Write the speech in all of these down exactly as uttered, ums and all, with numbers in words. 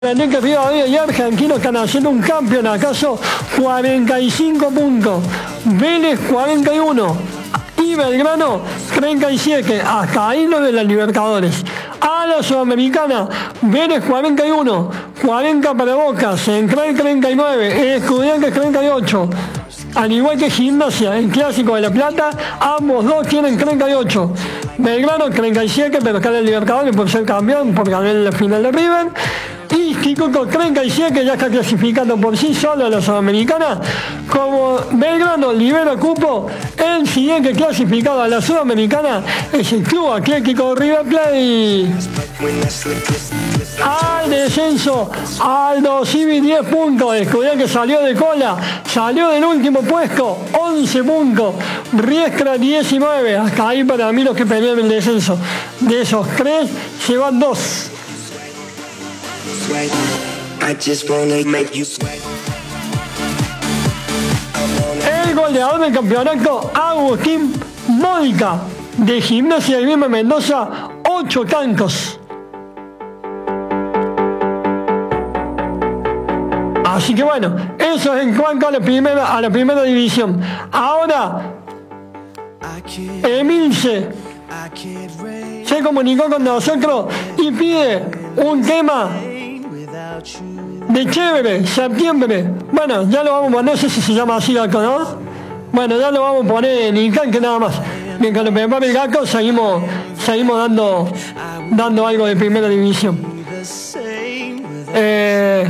Enrique Rivadavia y Argentino están haciendo un campeonato, cuarenta y cinco puntos, Vélez cuarenta y uno y Belgrano treinta y siete, hasta ahí lo de la Libertadores. A la Sudamericana, Vélez cuarenta y uno, cuarenta para Boca, Central treinta y nueve, Estudiantes treinta y ocho. Al igual que Gimnasia, el Clásico de La Plata, ambos dos tienen treinta y ocho. Belgrano treinta y siete, pero está en el Libertadores por ser campeón, por ganar la final de River. Y Instituto treinta y siete ya está clasificando por sí solo a la Sudamericana. Como Belgrano libera cupo, el siguiente clasificado a la Sudamericana es el Club Atlético River Plate. Al descenso, Aldo Civi diez puntos, Estudiantes que salió de cola, salió del último puesto, once puntos, Riestra diecinueve, hasta ahí para mí los que pelean el descenso. De esos tres, se van dos. El goleador del campeonato, Agustín Módica, de Gimnasia de Grima Mendoza, ocho tantos. Así que bueno, eso es en cuanto a la primera, a la primera división. Ahora, Emilce se comunicó con nosotros y pide un tema de chévere, septiembre. Bueno, ya lo vamos a poner, no sé si se llama así Gaco, ¿no? Bueno, ya lo vamos a poner en Incan, que nada más. Mientras lo prepara el Gaco, seguimos, seguimos dando, dando algo de primera división. Eh,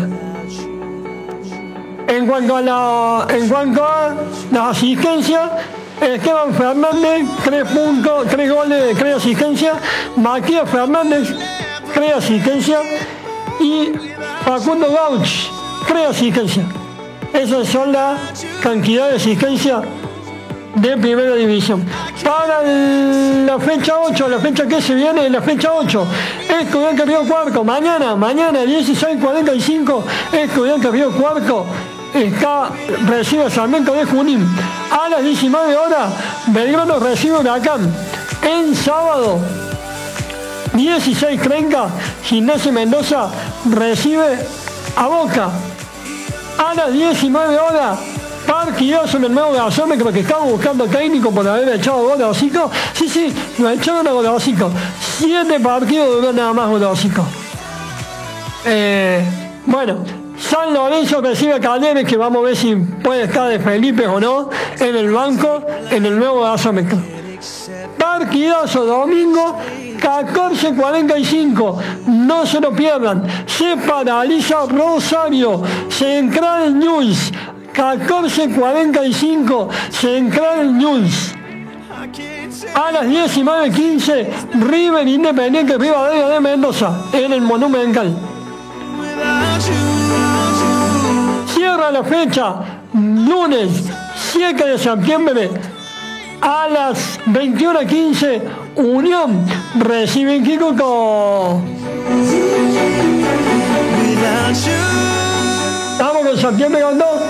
en cuanto a la, en cuanto a las asistencias, Esteban Fernández, tres puntos, tres goles, tres asistencias. Matías Fernández, tres asistencias. Y Facundo Gauch, tres asistencias. Esas son la cantidad de asistencia de primera división. Para la fecha ocho, la fecha que se viene, la fecha ocho, Estudiantes Río Cuarto, mañana, mañana dieciséis cuarenta y cinco, Estudiantes Río Cuarto está, recibe Sarmiento de Junín. A las diecinueve horas, Belgrano recibe Huracán. En sábado, dieciséis treinta, Gimnasia Mendoza recibe a Boca. A las diecinueve horas, partidazo en el nuevo gasómetro, que estamos buscando técnico por haber echado gol a Hocico. Sí, sí, lo echaron a gol a Hocico. Siete partidos duró nada más gol a Hocico. Eh, bueno, San Lorenzo recibe a Calderes, que vamos a ver si puede estar de Felipe o no en el banco en el nuevo gasómetro. Partidazo domingo, catorce cuarenta y cinco, no se lo pierdan. Se paraliza Rosario, Central News, catorce cuarenta y cinco, Central News. A las diecinueve quince, River Independiente Rivadavia de Mendoza, en el Monumental. Cierra la fecha, lunes siete de septiembre, a las veintiuna quince, Unión recibe Instituto. Estamos con septiembre con dos.